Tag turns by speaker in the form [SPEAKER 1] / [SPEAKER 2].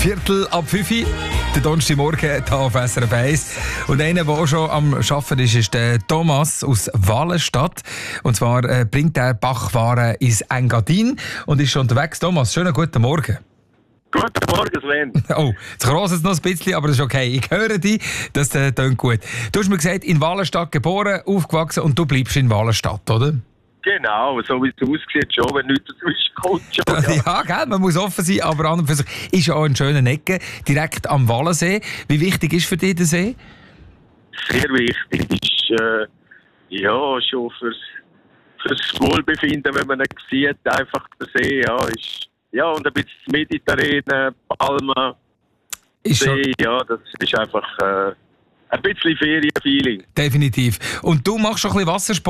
[SPEAKER 1] 4:45, der Donnerstagmorgen hier auf SRF 1. Und einer, der auch schon am Arbeiten ist der Thomas aus Walenstadt. Und zwar bringt er Backwaren ins Engadin und ist schon unterwegs. Thomas, schönen guten Morgen.
[SPEAKER 2] Guten Morgen, Sven.
[SPEAKER 1] Oh, jetzt kross es noch ein bisschen, aber das ist okay. Ich höre dich, das tönt gut. Du hast mir gesagt, in Walenstadt geboren, aufgewachsen und du bleibst in Walenstadt, oder?
[SPEAKER 2] Genau, so wie es aussieht schon, wenn nichts dazwischen kommt. Schon,
[SPEAKER 1] ja, gell, man muss offen sein, aber an und für sich ist ja auch eine schöne Ecke, direkt am Wallensee. Wie wichtig ist für dich der See?
[SPEAKER 2] Sehr wichtig. Ist ja schon fürs Wohlbefinden, wenn man ihn sieht, einfach der See, ist, ja, und ein bisschen Mediterranean, Palmen, See, ja, das ist einfach ein bisschen Ferienfeeling.
[SPEAKER 1] Definitiv. Und du machst schon ein bisschen Wassersport?